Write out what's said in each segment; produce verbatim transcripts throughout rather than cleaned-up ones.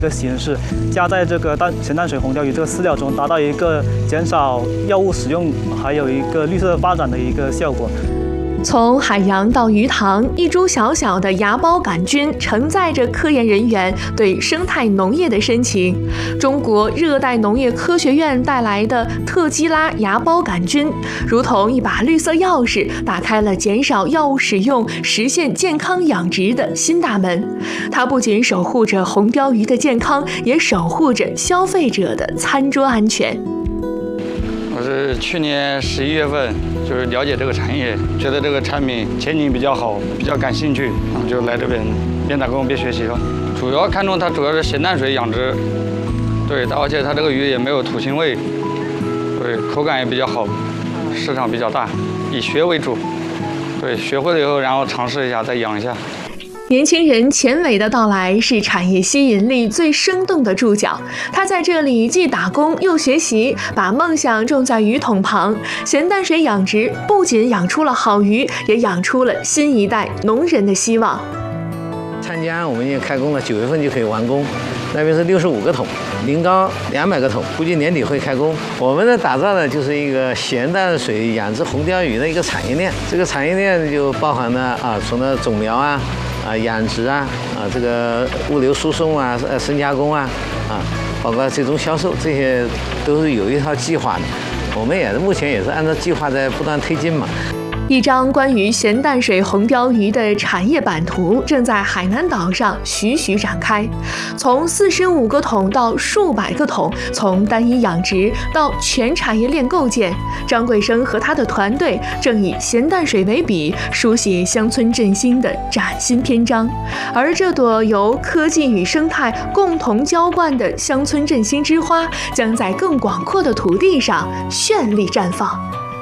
这个形式加在这个淡咸淡水红鲷鱼这个饲料中，达到一个减少药物使用，还有一个绿色发展的一个效果。 从海洋到鱼塘，一株小小的芽孢杆菌承载着科研人员对生态农业的深情。中国热带农业科学院带来的特基拉芽孢杆菌，如同一把绿色钥匙，打开了减少药物使用、实现健康养殖的新大门。它不仅守护着红鲷鱼的健康，也守护着消费者的餐桌安全。 我是去年十一月份，就是了解这个产业，觉得这个产品前景比较好，比较感兴趣，然后就来这边边打工边学习了。主要看中它主要是咸淡水养殖，对，而且它这个鱼也没有土腥味，对，口感也比较好，市场比较大，以学为主。对，学会了以后，然后尝试一下，再养一下。 年轻人钱伟的到来是产业吸引力最生动的注脚。他在这里既打工又学习，把梦想种在鱼桶旁。咸淡水养殖不仅养出了好鱼，也养出了新一代农人的希望。 参加我们也开工了，九月份就可以完工。那边是六十五个桶，临高两百个桶，估计年底会开工。我们的打造的就是一个咸淡水养殖红鲷鱼的一个产业链。这个产业链就包含了啊，从那种苗啊。 啊，养殖啊，啊，这个物流输送啊，呃，深加工啊，啊，包括最终销售，这些都是有一套计划的。我们也是目前也是按照计划在不断推进嘛。 一张关于咸淡水红鲷鱼的产业版图正在海南岛上徐徐展开，从四十五个桶到数百个桶，从单一养殖到全产业链构建，张贵生和他的团队正以咸淡水为笔，书写乡村振兴的崭新篇章。而这朵由科技与生态共同浇灌的乡村振兴之花，将在更广阔的土地上绚丽绽放。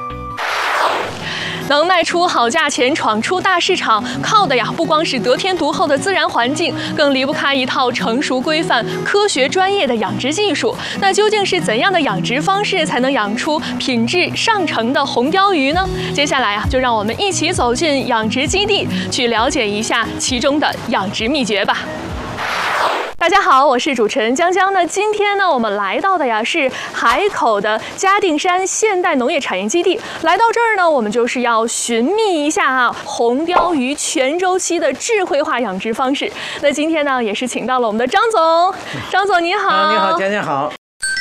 能卖出好价钱、闯出大市场，靠的呀不光是得天独厚的自然环境，更离不开一套成熟规范、科学专业的养殖技术。那究竟是怎样的养殖方式才能养出品质上乘的红鲷鱼呢？接下来啊，就让我们一起走进养殖基地，去了解一下其中的养殖秘诀吧。 大家好，我是主持人江江。那今天呢，我们来到的呀是海口的嘉定山现代农业产业基地。来到这儿呢，我们就是要寻觅一下啊红鲷鱼全周期的智慧化养殖方式。那今天呢，也是请到了我们的张总。张总你好。 啊，你好，江江好。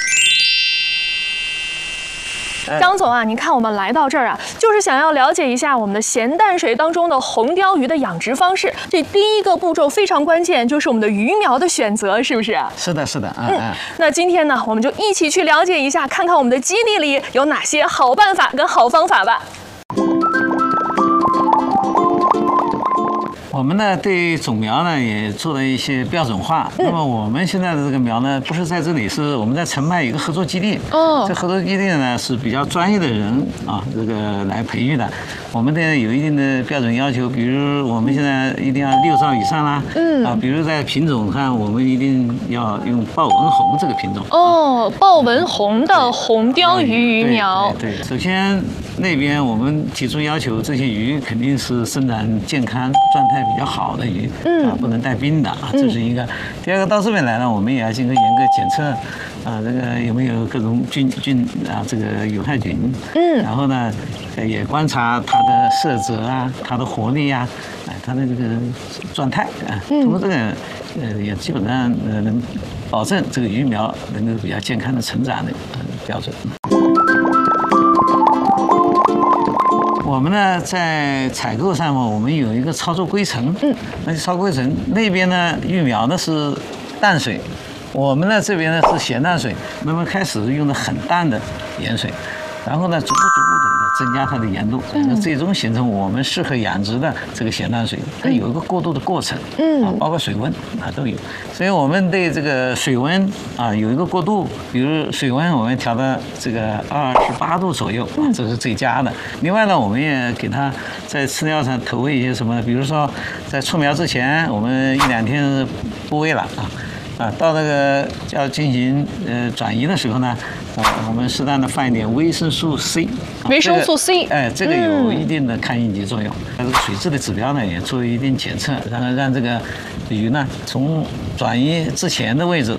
张总啊，你看我们来到这儿啊，就是想要了解一下我们的咸淡水当中的红鲷鱼的养殖方式。这第一个步骤非常关键，就是我们的鱼苗的选择，是不是？ 是的，是的，嗯嗯。那今天呢，我们就一起去了解一下，看看我们的基地里有哪些好办法跟好方法吧。 我们呢对种苗呢也做了一些标准化。嗯、那么我们现在的这个苗呢，不是在这里，是我们在澄迈有一个合作基地。哦。这合作基地呢是比较专业的人啊，这个来培育的。我们的有一定的标准要求，比如我们现在一定要六兆以上啦。嗯。啊，比如在品种上，我们一定要用豹纹红这个品种。 哦，豹纹红的红鲷鱼鱼苗。 对 对, 对, 对。首先那边我们提出要求，这些鱼肯定是生长健康、状态 比较好的鱼，嗯啊，不能带病的啊，这是一个。第二个到这边来呢，我们也要经过严格检测，啊，这个有没有各种菌菌啊，这个有害菌，嗯，然后呢，也观察它的色泽啊，它的活力啊，哎，它的这个状态啊，通过这个，呃，也基本上呃能保证这个鱼苗能够比较健康的成长的呃标准。 我们呢，在采购上嘛，我们有一个操作规程。嗯，那操作规程那边呢，育苗呢是淡水，我们呢这边呢是咸淡水。那么开始用的很淡的盐水，然后呢逐步逐步的增加它的盐度，那最终形成我们适合养殖的这个咸淡水。它有一个过渡的过程，嗯，啊，包括水温啊都有。所以我们对这个水温啊有一个过渡，比如水温我们调到这个二十八度左右，啊，这是最佳的。另外呢，我们也给它在饲料上投喂一些什么，比如说在出苗之前，我们一两天不喂了啊。 啊，到那个要进行呃转移的时候呢，啊，我们适当的放一点维生素 C。 维生素 C， 哎，这个有一定的抗应急作用。这个水质的指标呢，也做一定检测，然后让这个鱼呢从转移之前的位置